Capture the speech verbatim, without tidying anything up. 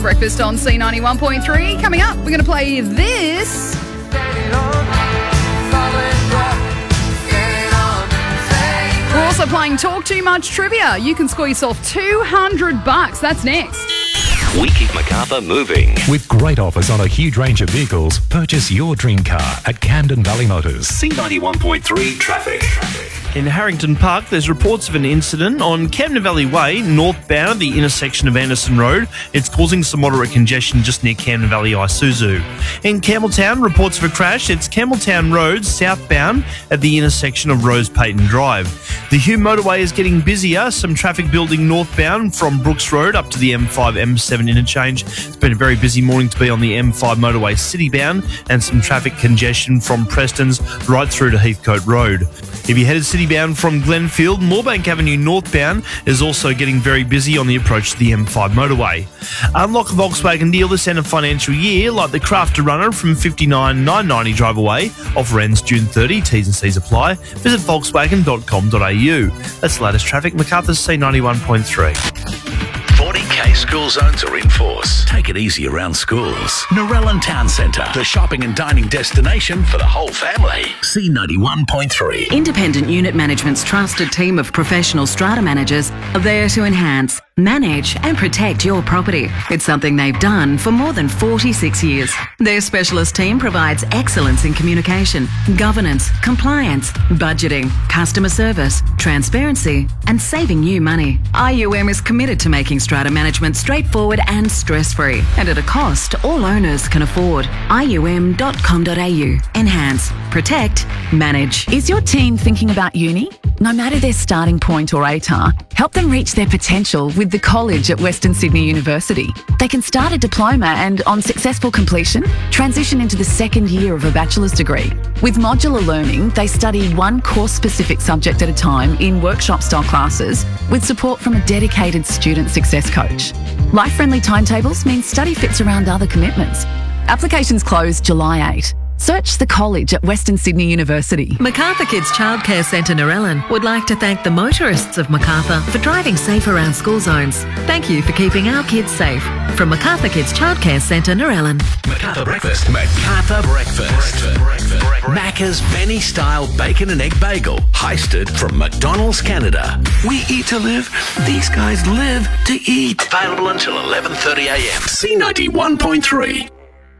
Breakfast on C ninety-one point three. Coming up, we're going to play this. We're also playing Talk Too Much Trivia. You can score yourself two hundred bucks. That's next. We keep Macarthur moving. With great offers on a huge range of vehicles, purchase your dream car at Camden Valley Motors. C ninety-one point three traffic. In Harrington Park, there's reports of an incident on Camden Valley Way, northbound at the intersection of Anderson Road. It's causing some moderate congestion just near Camden Valley Isuzu. In Campbelltown, reports of a crash. It's Campbelltown Road, southbound at the intersection of Rose Payton Drive. The Hume motorway is getting busier. Some traffic building northbound from Brooks Road up to the M five M seven interchange. It's been a very busy morning to be on the M five motorway citybound, and some traffic congestion from Preston's right through to Heathcote Road. If you headed citybound from Glenfield, Moorebank Avenue northbound is also getting very busy on the approach to the M five motorway. Unlock a Volkswagen deal this end of financial year, like the Crafter Runner from fifty-nine nine ninety drive away. Offer ends June thirtieth. T's and C's apply. Visit volkswagen dot com dot a u. That's the latest traffic. Macarthur's C ninety-one point three. forty K school zones are in force. Take it easy around schools. Narellan Town Centre, the shopping and dining destination for the whole family. C ninety-one point three. Independent Unit Management's trusted team of professional strata managers are there to enhance, manage and protect your property. It's something they've done for more than forty-six years. Their specialist team provides excellence in communication, governance, compliance, budgeting, customer service, transparency and saving you money. I U M is committed to making strata management straightforward and stress-free, and at a cost all owners can afford. I U M dot com dot a u. Enhance, protect, manage. Is your team thinking about uni? No matter their starting point or A T A R, help them reach their potential with the college at Western Sydney University. They can start a diploma and, on successful completion, transition into the second year of a bachelor's degree. With modular learning, they study one course-specific subject at a time in workshop-style classes with support from a dedicated student success coach. Life-friendly timetables mean study fits around other commitments. Applications close July eighth. Search the college at Western Sydney University. Macarthur Kids Childcare Centre Narellan would like to thank the motorists of Macarthur for driving safe around school zones. Thank you for keeping our kids safe. From Macarthur Kids Childcare Centre Narellan. Macarthur Breakfast. Macarthur Breakfast. Breakfast. Breakfast. Macca's Benny-style bacon and egg bagel. Heisted from McDonald's, Canada. We eat to live. These guys live to eat. Available until eleven thirty a m. C ninety-one point three.